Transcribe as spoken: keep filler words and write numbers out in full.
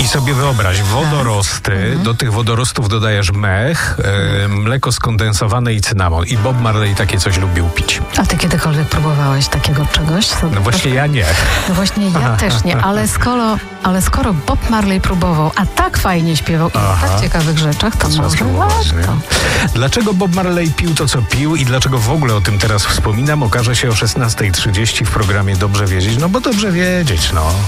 sobie wyobraź, wodorosty, Mhm. do tych wodorostów dodajesz mech, e, mleko skondensowane i cynamon. I Bob Marley takie coś lubił pić. A ty kiedykolwiek próbowałeś takiego czegoś? To No właśnie ja nie. No właśnie ja też nie, ale skoro, ale skoro Bob Marley próbował, a tak fajnie śpiewał i o Aha. tak ciekawych rzeczach, to Trzeba może spróbować, nie? warto. Dlaczego Bob Marley pił to, co pił i dlaczego w ogóle o tym teraz wspominam, okaże się o szesnastej trzydzieści w programie Dobrze Wiedzieć. No bo dobrze wiedzieć, no.